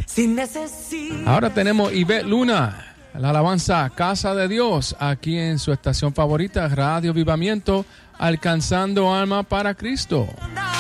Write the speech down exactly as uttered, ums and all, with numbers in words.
sin necesidad. Ahora tenemos Ivette Luna, la alabanza Casa de Dios, aquí en su estación favorita, Radio Avivamiento, alcanzando alma para Cristo.